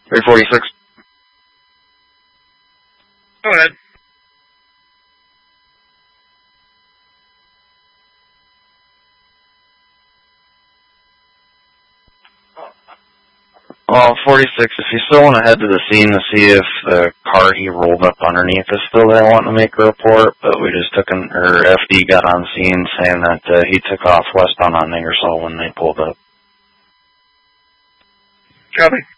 346. Go ahead. Well, 46, if you still want to head to the scene to see if the car he rolled up underneath is still there wanting to make a report, but we just took FD got on scene saying that he took off westbound on Ingersoll when they pulled up. Copy.